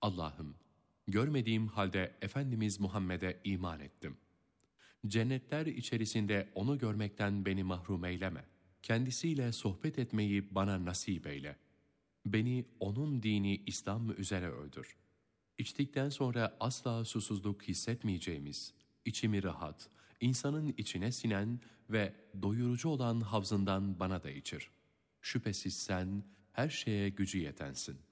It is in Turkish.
Allah'ım, görmediğim halde Efendimiz Muhammed'e iman ettim. Cennetler içerisinde onu görmekten beni mahrum eyleme. Kendisiyle sohbet etmeyi bana nasip eyle. Beni onun dini İslam üzere öldür. İçtikten sonra asla susuzluk hissetmeyeceğimiz, içimi rahat, insanın içine sinen ve doyurucu olan havzından bana da içir. Şüphesiz sen her şeye gücü yetensin.